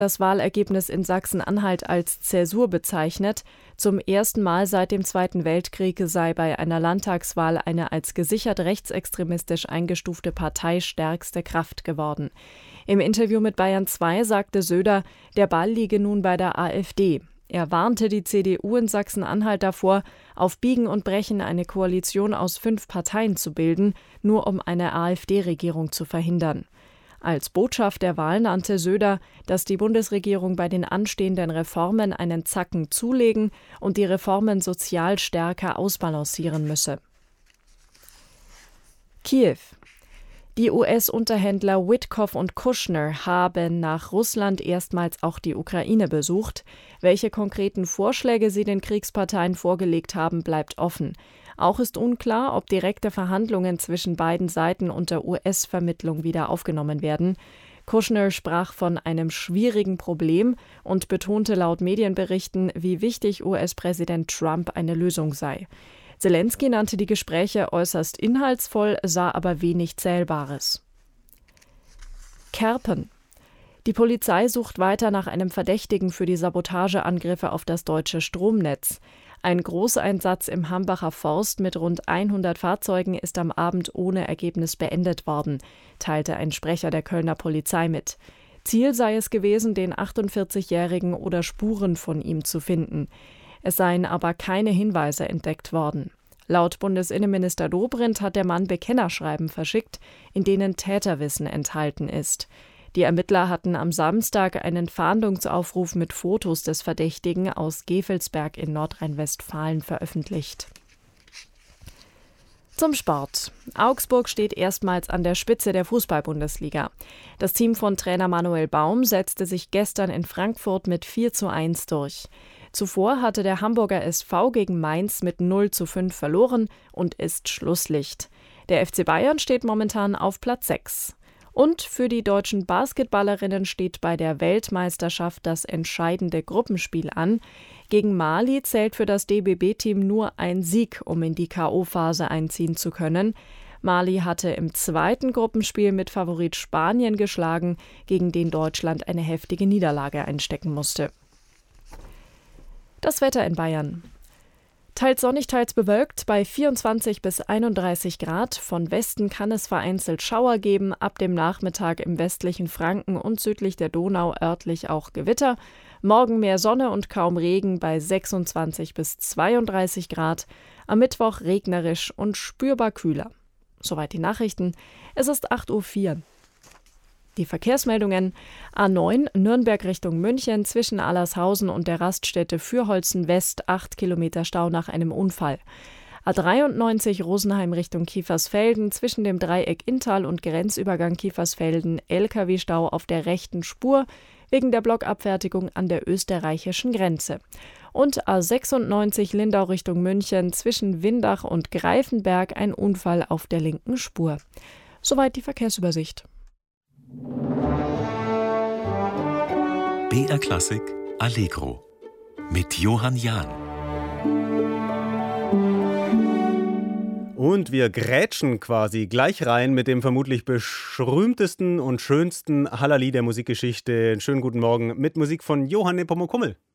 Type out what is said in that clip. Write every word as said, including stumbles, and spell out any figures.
das Wahlergebnis in Sachsen-Anhalt als Zäsur bezeichnet. Zum ersten Mal seit dem Zweiten Weltkrieg sei bei einer Landtagswahl eine als gesichert rechtsextremistisch eingestufte Partei stärkste Kraft geworden. Im Interview mit Bayern zwei sagte Söder, der Ball liege nun bei der AfD. Er warnte die C D U in Sachsen-Anhalt davor, auf Biegen und Brechen eine Koalition aus fünf Parteien zu bilden, nur um eine AfD-Regierung zu verhindern. Als Botschaft der Wahl nannte Söder, dass die Bundesregierung bei den anstehenden Reformen einen Zacken zulegen und die Reformen sozial stärker ausbalancieren müsse. Kiew. Die U S-Unterhändler Witkoff und Kushner haben nach Russland erstmals auch die Ukraine besucht. Welche konkreten Vorschläge sie den Kriegsparteien vorgelegt haben, bleibt offen. Auch ist unklar, ob direkte Verhandlungen zwischen beiden Seiten unter U S-Vermittlung wieder aufgenommen werden. Kushner sprach von einem schwierigen Problem und betonte laut Medienberichten, wie wichtig U S-Präsident Trump eine Lösung sei. Zelensky nannte die Gespräche äußerst inhaltsvoll, sah aber wenig Zählbares. Kerpen. Die Polizei sucht weiter nach einem Verdächtigen für die Sabotageangriffe auf das deutsche Stromnetz. Ein Großeinsatz im Hambacher Forst mit rund hundert Fahrzeugen ist am Abend ohne Ergebnis beendet worden, teilte ein Sprecher der Kölner Polizei mit. Ziel sei es gewesen, den achtundvierzigjährigen oder Spuren von ihm zu finden. Es seien aber keine Hinweise entdeckt worden. Laut Bundesinnenminister Dobrindt hat der Mann Bekennerschreiben verschickt, in denen Täterwissen enthalten ist. Die Ermittler hatten am Samstag einen Fahndungsaufruf mit Fotos des Verdächtigen aus Gevelsberg in Nordrhein-Westfalen veröffentlicht. Zum Sport. Augsburg steht erstmals an der Spitze der Fußball-Bundesliga. Das Team von Trainer Manuel Baum setzte sich gestern in Frankfurt mit vier zu eins durch. Zuvor hatte der Hamburger S V gegen Mainz mit null zu fünf verloren und ist Schlusslicht. Der F C Bayern steht momentan auf Platz sechs. Und für die deutschen Basketballerinnen steht bei der Weltmeisterschaft das entscheidende Gruppenspiel an. Gegen Mali zählt für das D B B-Team nur ein Sieg, um in die K O-Phase einziehen zu können. Mali hatte im zweiten Gruppenspiel mit Favorit Spanien geschlagen, gegen den Deutschland eine heftige Niederlage einstecken musste. Das Wetter in Bayern. Teils sonnig, teils bewölkt, bei vierundzwanzig bis einunddreißig Grad. Von Westen kann es vereinzelt Schauer geben, ab dem Nachmittag im westlichen Franken und südlich der Donau örtlich auch Gewitter. Morgen mehr Sonne und kaum Regen bei sechsundzwanzig bis zweiunddreißig Grad. Am Mittwoch regnerisch und spürbar kühler. Soweit die Nachrichten. Es ist acht Uhr vier. Die Verkehrsmeldungen: A neun Nürnberg Richtung München zwischen Allershausen und der Raststätte Fürholzen West acht Kilometer Stau nach einem Unfall. A dreiundneunzig Rosenheim Richtung Kiefersfelden zwischen dem Dreieck Inntal und Grenzübergang Kiefersfelden L K W-Stau auf der rechten Spur wegen der Blockabfertigung an der österreichischen Grenze. Und A sechsundneunzig Lindau Richtung München zwischen Windach und Greifenberg ein Unfall auf der linken Spur. Soweit die Verkehrsübersicht. B R Klassik Allegro mit Johann Jahn. Und wir grätschen quasi gleich rein mit dem vermutlich berühmtesten und schönsten Hallali der Musikgeschichte. Schönen guten Morgen mit Musik von Johann Nepomuk Hummel.